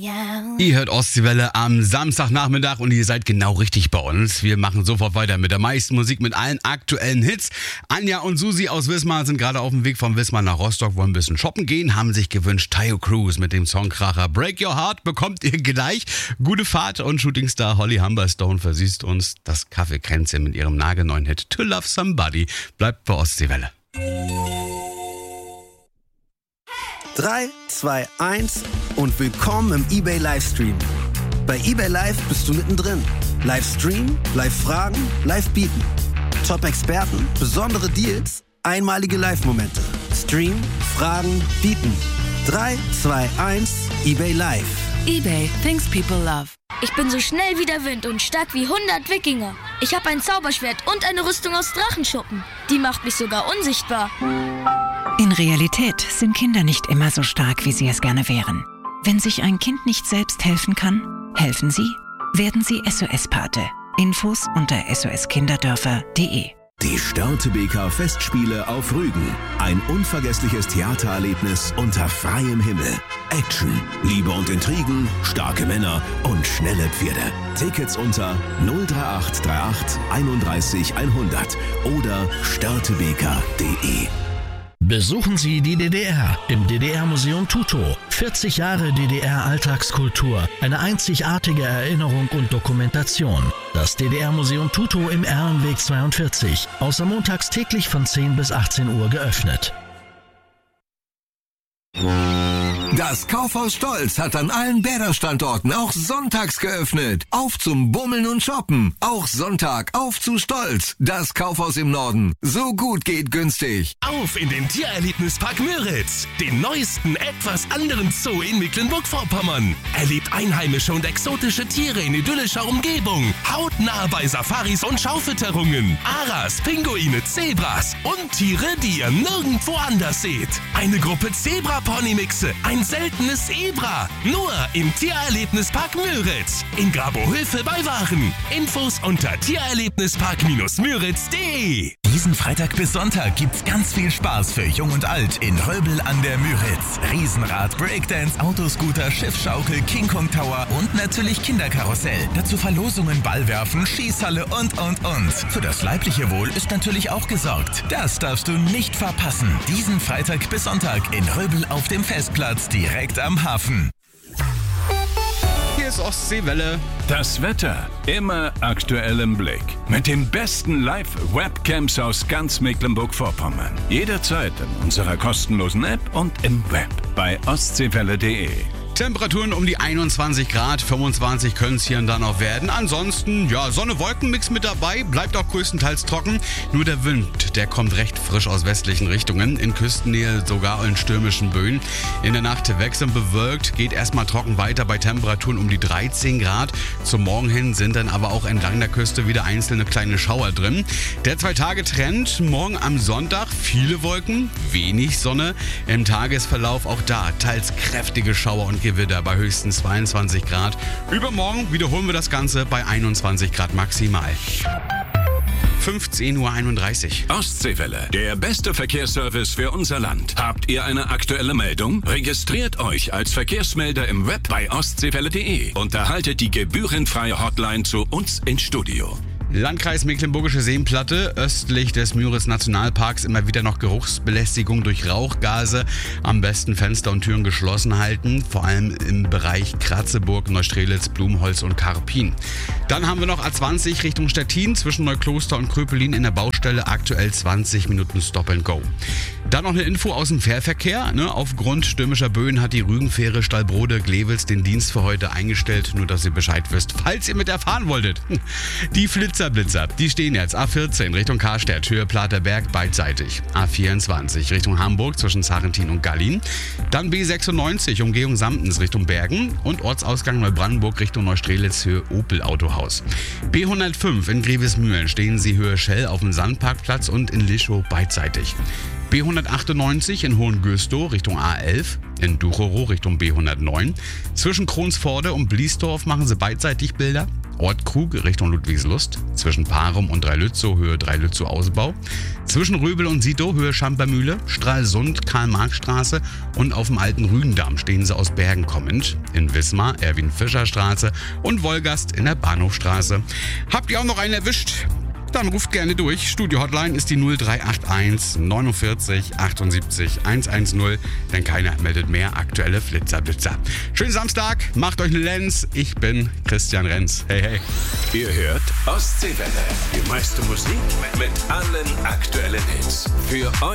Ihr hört Ostseewelle am Samstagnachmittag und ihr seid genau richtig bei uns. Wir machen sofort weiter mit der meisten Musik, mit allen aktuellen Hits. Anja und Susi aus Wismar sind gerade auf dem Weg von Wismar nach Rostock, wollen ein bisschen shoppen gehen, haben sich gewünscht, Taio Cruz mit dem Songkracher Break Your Heart bekommt ihr gleich. Gute Fahrt und Shootingstar Holly Humberstone versüßt uns das Kaffeekränzchen mit ihrem nagelneuen Hit To Love Somebody. Bleibt bei Ostseewelle. 3, 2, 1 und willkommen im eBay Livestream. Bei eBay Live bist du mittendrin. Livestream, Live-Fragen, Live-Bieten. Top-Experten, besondere Deals, einmalige Live-Momente. Stream, Fragen, Bieten. 3, 2, 1, eBay Live. eBay, things people love. Ich bin so schnell wie der Wind und stark wie 100 Wikinger. Ich habe ein Zauberschwert und eine Rüstung aus Drachenschuppen. Die macht mich sogar unsichtbar. In Realität sind Kinder nicht immer so stark, wie sie es gerne wären. Wenn sich ein Kind nicht selbst helfen kann, helfen Sie. Werden Sie SOS-Pate. Infos unter soskinderdörfer.de. Die Störtebeker Festspiele auf Rügen. Ein unvergessliches Theatererlebnis unter freiem Himmel. Action, Liebe und Intrigen, starke Männer und schnelle Pferde. Tickets unter 03838 31 100 oder störtebeker.de. Besuchen Sie die DDR im DDR-Museum Tutow. 40 Jahre DDR-Alltagskultur, eine einzigartige Erinnerung und Dokumentation. Das DDR-Museum Tutow im Erlenweg 42, außer montags täglich von 10 bis 18 Uhr geöffnet. Das Kaufhaus Stolz hat an allen Bäderstandorten auch sonntags geöffnet. Auf zum Bummeln und Shoppen. Auch Sonntag auf zu Stolz. Das Kaufhaus im Norden. So gut geht günstig. Auf in den Tiererlebnispark Müritz. Den neuesten, etwas anderen Zoo in Mecklenburg-Vorpommern. Erlebt einheimische und exotische Tiere in idyllischer Umgebung. Hautnah bei Safaris und Schaufütterungen. Aras, Pinguine, Zebras und Tiere, die ihr nirgendwo anders seht. Eine Gruppe Zebra-Pony-Mixe. Ein seltenes Zebra. Nur im Tiererlebnispark Müritz. In Grabohöfe bei Waren. Infos unter tiererlebnispark-müritz.de. Diesen Freitag bis Sonntag gibt's ganz viel Spaß für Jung und Alt in Röbel an der Müritz. Riesenrad, Breakdance, Autoscooter, Schiffschaukel, King Kong Tower und natürlich Kinderkarussell. Dazu Verlosungen, Ballwerfen, Schießhalle und. Für das leibliche Wohl ist natürlich auch gesorgt. Das darfst du nicht verpassen. Diesen Freitag bis Sonntag in Röbel auf dem Festplatz direkt am Hafen. Hier ist Ostseewelle. Das Wetter immer aktuell im Blick. Mit den besten Live-Webcams aus ganz Mecklenburg-Vorpommern. Jederzeit in unserer kostenlosen App und im Web bei ostseewelle.de. Temperaturen um die 21 Grad, 25 können es hier und da noch werden. Ansonsten, ja, Sonne-Wolken-Mix mit dabei, bleibt auch größtenteils trocken. Nur der Wind, der kommt recht frisch aus westlichen Richtungen. In Küstennähe sogar in stürmischen Böen. In der Nacht wechselnd bewölkt, geht erstmal trocken weiter bei Temperaturen um die 13 Grad. Zum Morgen hin sind dann aber auch entlang der Küste wieder einzelne kleine Schauer drin. Der 2-Tage-Trend, morgen am Sonntag viele Wolken, wenig Sonne. Im Tagesverlauf auch da teils kräftige Schauer und Gewitter bei höchstens 22 Grad. Übermorgen wiederholen wir das Ganze bei 21 Grad maximal. 15:31 Uhr. Ostseewelle, der beste Verkehrsservice für unser Land. Habt ihr eine aktuelle Meldung? Registriert euch als Verkehrsmelder im Web bei ostseewelle.de und erhaltet die gebührenfreie Hotline zu uns ins Studio. Landkreis Mecklenburgische Seenplatte, östlich des Müritz-Nationalparks immer wieder noch Geruchsbelästigung durch Rauchgase. Am besten Fenster und Türen geschlossen halten, vor allem im Bereich Kratzeburg, Neustrelitz, Blumholz und Karpin. Dann haben wir noch A20 Richtung Stettin, zwischen Neukloster und Kröpelin in der Baustelle, aktuell 20 Minuten Stop and Go. Dann noch eine Info aus dem Fährverkehr. Aufgrund stürmischer Böen hat die Rügenfähre Stallbrode-Glewitz den Dienst für heute eingestellt, nur dass ihr Bescheid wisst, falls ihr mit der fahren wolltet. Die Blitzer, die stehen jetzt A14 Richtung Karstedt, Höhe Platerberg beidseitig. A24 Richtung Hamburg zwischen Sarrentin und Gallin. Dann B96 Umgehung Samtens Richtung Bergen und Ortsausgang Neubrandenburg Richtung Neustrelitz, Höhe Opel Autohaus. B105 in Grevesmühlen stehen sie Höhe Schell auf dem Sandparkplatz und in Lischow beidseitig. B198 in Hohengüstow Richtung A11, in Duchero Richtung B109. Zwischen Kronsforde und Bliesdorf machen sie beidseitig Bilder. Ort Krug Richtung Ludwigslust. Zwischen Parum und Dreilützow Höhe Dreilützow Ausbau. Zwischen Röbel und Sito Höhe Schampermühle. Stralsund Karl-Marx-Straße. Und auf dem alten Rügendamm stehen sie aus Bergen kommend. In Wismar Erwin-Fischer-Straße und Wolgast in der Bahnhofstraße. Habt ihr auch noch einen erwischt? Dann ruft gerne durch. Studio-Hotline ist die 0381 49 78 110, denn keiner meldet mehr aktuelle Flitzer-Blitzer. Schönen Samstag, macht euch eine Lenz. Ich bin Christian Renz. Hey, hey. Ihr hört Ostseewelle. Die meiste Musik mit allen aktuellen Hits. Für euch.